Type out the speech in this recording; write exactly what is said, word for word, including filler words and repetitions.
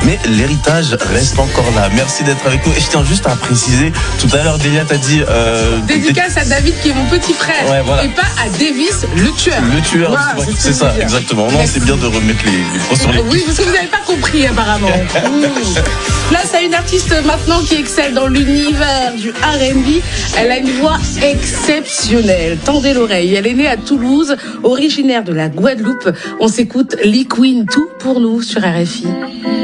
mais l'héritage reste encore là. Merci d'être avec nous. Et je tiens juste à préciser, tout à l'heure, Delia t'a dit... Euh, Dédicace à David qui est mon petit frère, ouais, voilà. Et pas à Davis, le tueur. Le tueur, voilà, c'est ça, exactement. Non, c'est bien de remettre les, les points sur les... Oui, parce que vous n'avez pas compris apparemment. Place à une artiste maintenant qui excelle dans l'univers du R and B. Elle a une voix exceptionnelle. Tendez l'oreille. Elle est née à Toulouse, originaire de la Guadeloupe. On s'écoute Lee Queen, tout pour nous sur R F I.